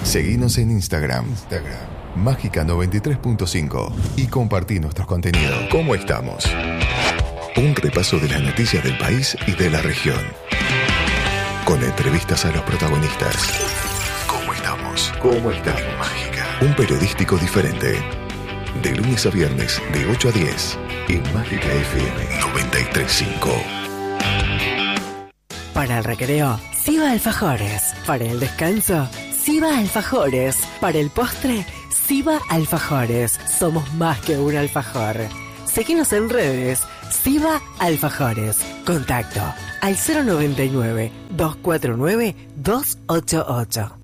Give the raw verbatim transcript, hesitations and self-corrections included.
Seguinos en Instagram, Instagram, Mágica noventa y tres punto cinco y compartí nuestros contenidos. ¿Cómo estamos? Un repaso de las noticias del país y de la región. Con entrevistas a los protagonistas. ¿Cómo estamos? ¿Cómo estamos? Mágica. Un periodístico diferente. De lunes a viernes, de ocho a diez. En Mágica F M noventa y tres punto cinco. Para el recreo, Siva Alfajores. Para el descanso, Siva Alfajores. Para el postre, Siva Alfajores. Somos más que un alfajor. Seguinos en redes, Siva Alfajores. Contacto al cero noventa y nueve, dos cuatro nueve, dos ocho ocho.